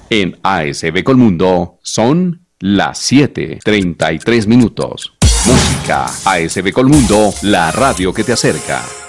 En ASB Colmundo son las 7:33 minutos. Música. ASB Colmundo, la radio que te acerca.